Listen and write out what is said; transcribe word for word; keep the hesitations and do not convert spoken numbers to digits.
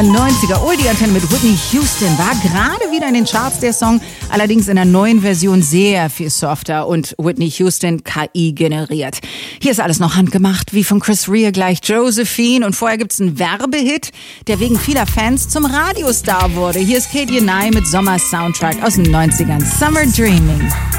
neunziger Oldie-Antenne mit Whitney Houston war gerade wieder in den Charts der Song, allerdings in der neuen Version sehr viel softer und Whitney Houston K I generiert. Hier ist alles noch handgemacht, wie von Chris Rea gleich Josephine, und vorher gibt's einen Werbehit, der wegen vieler Fans zum Radiostar wurde. Hier ist Katie and I mit Sommer-Soundtrack aus den neunzigern, Summer Dreaming.